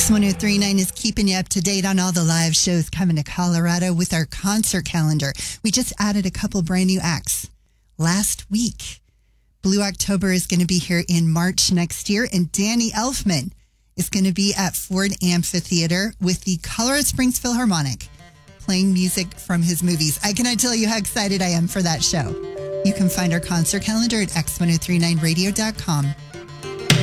X1039 is keeping you up to date on all the live shows coming to Colorado with our concert calendar. We just added a couple brand new acts last week. Blue October is going to be here in March next year, and Danny Elfman is going to be at Ford Amphitheater with the Colorado Springs Philharmonic, playing music from his movies. I cannot tell you how excited I am for that show. You can find our concert calendar at x1039radio.com.